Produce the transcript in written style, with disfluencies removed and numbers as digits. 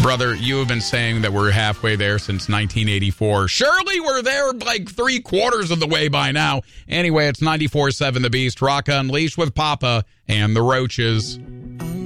Brother, you have been saying that we're halfway there since 1984. Surely we're there like 3/4 of the way by now. Anyway, it's 94.7 The Beast. Rock Unleashed with Papa and the Roaches.